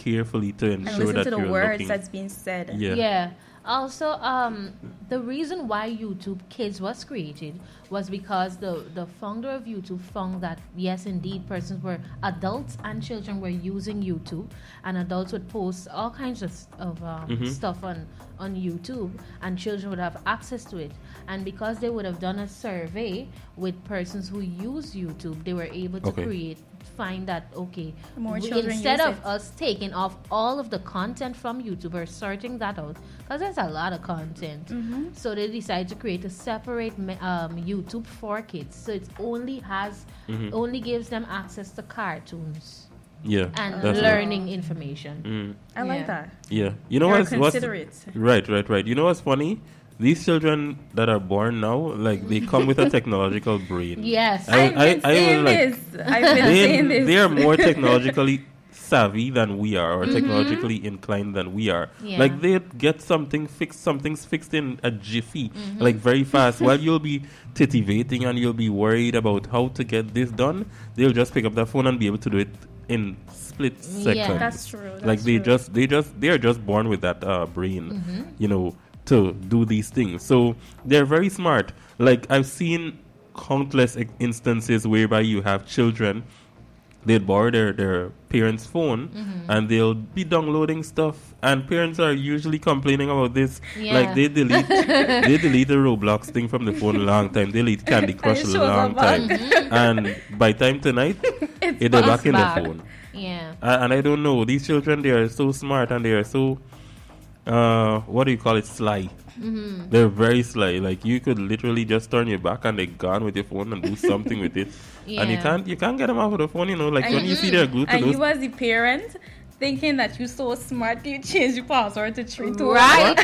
carefully to And ensure listen that to the you're words looking. that's being said. Yeah. Also, the reason why YouTube Kids was created was because the founder of YouTube found that, yes, indeed, adults and children were using YouTube, and adults would post all kinds of stuff on YouTube, and children would have access to it. And because they would have done a survey with persons who use YouTube, they were able to find that, more children instead use of it. us taking off all of the content from YouTube or sorting that out, because there's a lot of content, so they decided to create a separate YouTube for kids, so it only gives them access to cartoons and learning information. I like that. Yeah, you know They're what's considerate. right. You know what's funny? These children that are born now, like, they come with a technological brain. Yes, I've been saying this. They are more technologically savvy than we are, or technologically inclined than we are. Yeah. Like, they get something's fixed in a jiffy, like very fast. While you'll be titivating and you'll be worried about how to get this done, they'll just pick up the phone and be able to do it in split seconds. That's true. They are just born with that brain, you know, to do these things. So they're very smart. Like, I've seen countless instances whereby you have children, they'd borrow their parents' phone and they'll be downloading stuff, and parents are usually complaining about this. Like, they delete the Roblox thing from the phone a long time, they delete Candy Crush a long time, and by time tonight they're back in the phone. And I don't know, these children, they are so smart, and they are so what do you call it, sly. They're very sly. Like, you could literally just turn your back and they're gone with your phone and do something with it. And you can't get them off of the phone, you know, like, when you see they're glued to and those. you as the parent thinking that you're so smart, you change your password to 321. Right.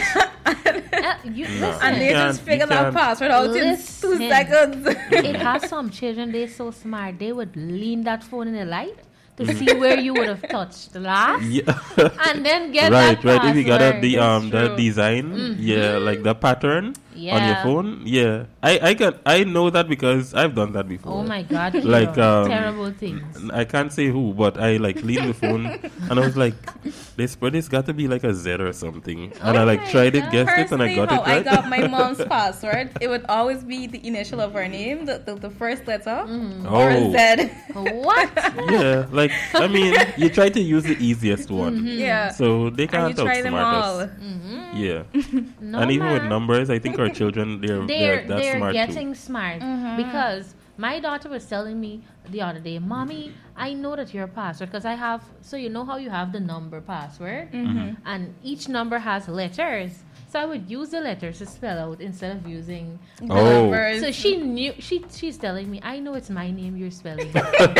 And they just figure that password out in 2 seconds. It has some children, they're so smart, they would lean that phone in the light to see where you would have touched last, and then get that password. If you got the design, like the pattern on your phone, I know that because I've done that before. Oh my God, like terrible things. I can't say who, but I like leaned the phone and I was like, this got to be like a Z or something, and I like tried it, guessed it, and I got it right. I got my mom's password. It would always be the initial of her name, the first letter, or a Z. What? Yeah, like, I mean, you try to use the easiest one. Yeah. So they can't outsmart us. Yeah. And even with numbers, I think our children, they're smart getting too. smart, because my daughter was telling me the other day, Mommy, I know that your password, because I have, so you know how you have the number password, and each number has letters. So I would use the letters to spell out instead of using the numbers. So she knew, she's telling me, I know it's my name you're spelling.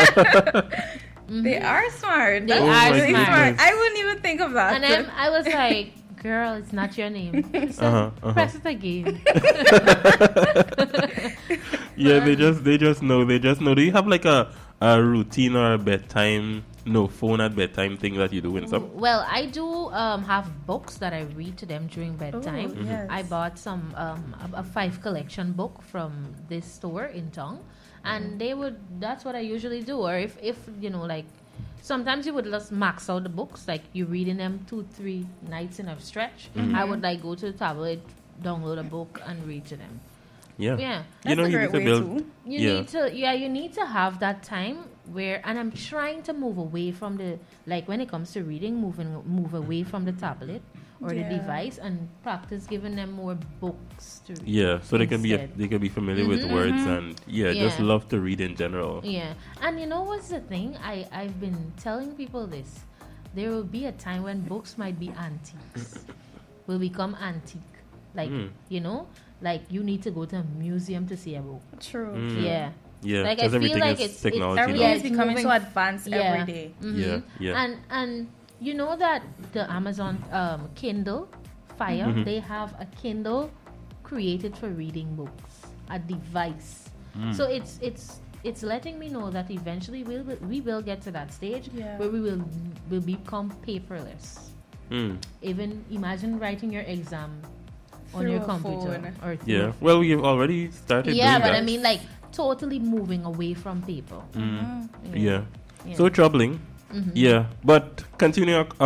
They are smart. They are really smart. I wouldn't even think of that. And then I was like, girl, it's not your name. So press it again. Yeah, they just know. Do you have like a routine or a bedtime, phone at bedtime thing that you do in some? Well, I do have books that I read to them during bedtime. Yes. I bought some a 5 collection book from this store in town, and that's what I usually do. Or if you know, like, sometimes you would just max out the books, like you're reading them 2-3 nights in a stretch. I would like go to the tablet, download a book, and read to them. Yeah. That's a great way too. You need to have that time where, and I'm trying to move away from when it comes to reading, move away from the tablet or the device, and practice giving them more books to read. Yeah, so they can be familiar with words and just love to read in general. Yeah. And you know what's the thing? I've been telling people this. There will be a time when books might be antiques. Will become antique. Like, you know, like you need to go to a museum to see a book. True. Yeah, like I because feel like is technology everything now. is becoming so advanced every day. Yeah. And you know that the Amazon Kindle Fire, they have a Kindle created for reading books, a device. So it's letting me know that eventually we will get to that stage where we will become paperless. Even imagine writing your exam on your computer or through well, we've already started doing but that. I mean, like, totally moving away from paper. So troubling. But continuing